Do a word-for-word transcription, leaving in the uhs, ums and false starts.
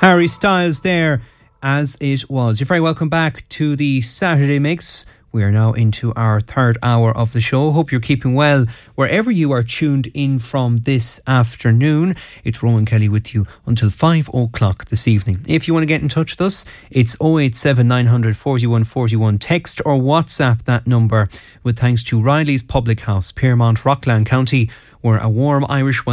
Harry Styles there, As It Was. You're very welcome back to the Saturday Mix. We are now into our third hour of the show. Hope you're keeping well wherever you are tuned in from this afternoon. It's Rowan Kelly with you until five o'clock this evening. If you want to get in touch with us, it's oh eight seven nine hundred forty-one forty-one. Text or WhatsApp that number with thanks to Riley's Public House, Piermont, Rockland County, where a warm Irish